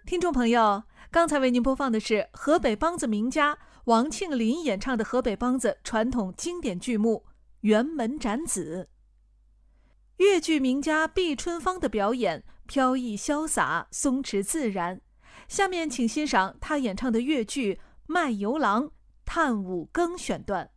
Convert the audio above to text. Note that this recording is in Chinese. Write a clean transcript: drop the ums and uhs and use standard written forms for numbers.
听众朋友，刚才为您播放的是河北梆子名家王庆林演唱的河北梆子传统经典剧目《辕门斩子》。越剧名家毕春芳的表演飘逸潇洒、松弛自然。下面请欣赏他演唱的越剧《卖油郎·探五更》选段。